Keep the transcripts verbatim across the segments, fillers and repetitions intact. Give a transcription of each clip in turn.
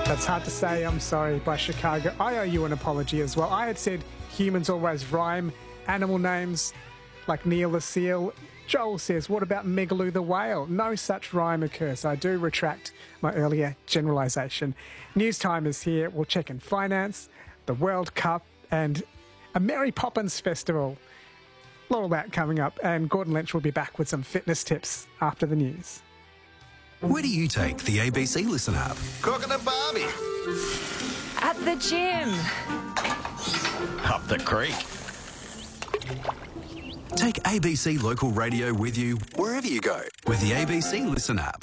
That's hard to say, I'm sorry, by Chicago. I owe you an apology as well. I had said humans always rhyme animal names like Neil the seal. Joel says, what about Megaloo the whale? No such rhyme occurs. I do retract my earlier generalisation. News time is here. We'll check in finance, the World Cup and a Mary Poppins festival. All that coming up, and Gordon Lynch will be back with some fitness tips after the news. Where do you take the A B C Listen app? Cooking a barbie. At the gym. Up the creek. Take A B C Local Radio with you wherever you go with the A B C Listen app.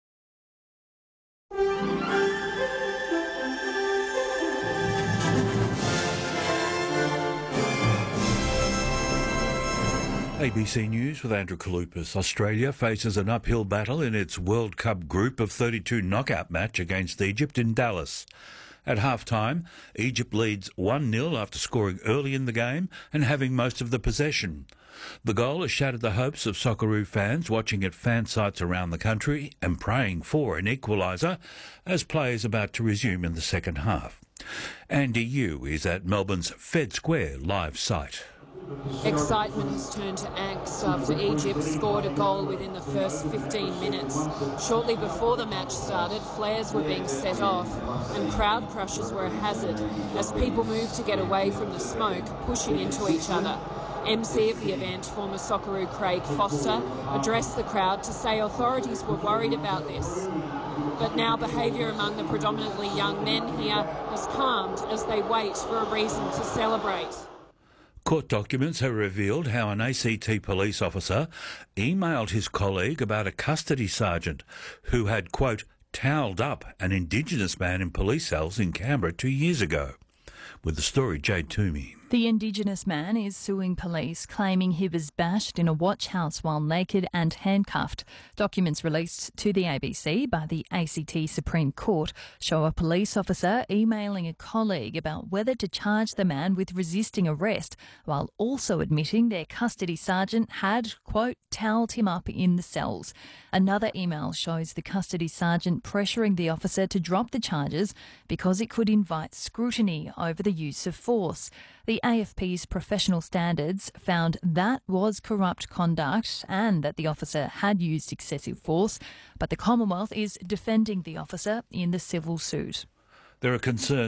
A B C News with Andrew Kalupas. Australia faces an uphill battle in its World Cup Group of thirty-two knockout match against Egypt in Dallas. At half-time, Egypt leads one nil after scoring early in the game and having most of the possession. The goal has shattered the hopes of Socceroo fans watching at fan sites around the country and praying for an equaliser as play is about to resume in the second half. Andy Yu is at Melbourne's Fed Square live site. Excitement has turned to angst after Egypt scored a goal within the first fifteen minutes. Shortly before the match started, flares were being set off and crowd crushes were a hazard as people moved to get away from the smoke, pushing into each other. M C of the event, former Socceroo Craig Foster, addressed the crowd to say authorities were worried about this. But now behaviour among the predominantly young men here has calmed as they wait for a reason to celebrate. Court documents have revealed how an A C T police officer emailed his colleague about a custody sergeant who had, quote, towelled up an Indigenous man in police cells in Canberra two years ago. With the story, Jade Toomey. The Indigenous man is suing police, claiming he was bashed in a watch house while naked and handcuffed. Documents released to the A B C by the A C T Supreme Court show a police officer emailing a colleague about whether to charge the man with resisting arrest, while also admitting their custody sergeant had, quote, towelled him up in the cells. Another email shows the custody sergeant pressuring the officer to drop the charges because it could invite scrutiny over the use of force. The A F P's professional standards found that was corrupt conduct and that the officer had used excessive force, but the Commonwealth is defending the officer in the civil suit. There are concerns